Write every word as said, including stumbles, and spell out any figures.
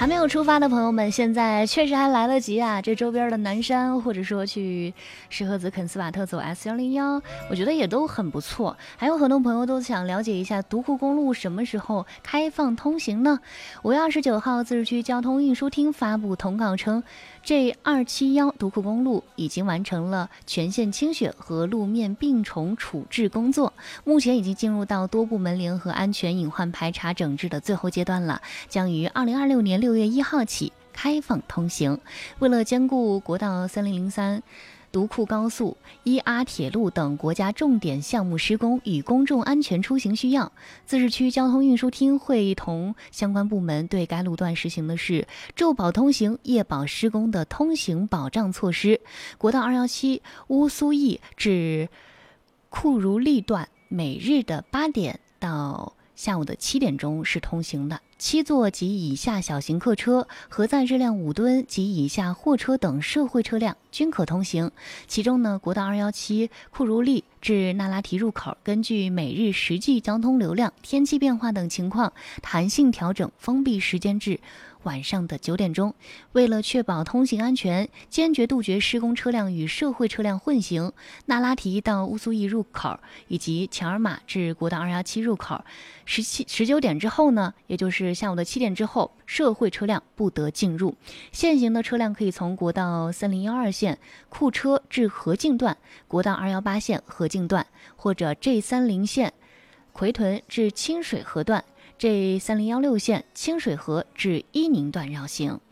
还没有出发的朋友们，现在确实还来得及啊！这周边的南山，或者说去石河子肯斯瓦特走 S 一零一，我觉得也都很不错。还有很多朋友都想了解一下独库公路什么时候开放通行呢？五月二十九号，自治区交通运输厅发布通告称，J 二七一独库公路已经完成了全线清雪和路面病虫处置工作，目前已经进入到多部门联合安全隐患排查整治的最后阶段了，将于二零二六年六月一号起开放通行。为了兼顾国道三零零三、独库高速、伊阿铁路等国家重点项目施工与公众安全出行需要，自治区交通运输厅会同相关部门对该路段实行的是昼保通行、夜保施工的通行保障措施。国道二一七乌苏驿至库如利段每日的八点到下午的七点钟是通行的，七座及以下小型客车、核载质量五吨及以下货车等社会车辆均可通行。其中呢，国道二一七库如利至那拉提入口，根据每日实际交通流量、天气变化等情况，弹性调整封闭时间至晚上的九点钟。为了确保通行安全，坚决杜绝施工车辆与社会车辆混行，那拉提到乌苏驿入口以及乔尔玛至国道二一七入口，十七十九点之后呢，也就是下午的七点之后，社会车辆不得进入。现行的车辆可以从国道三零一二线库车至河静段、国道二一八线河静段，或者 J 三零线奎屯至清水河段、J 三零一六线清水河至伊宁段绕行。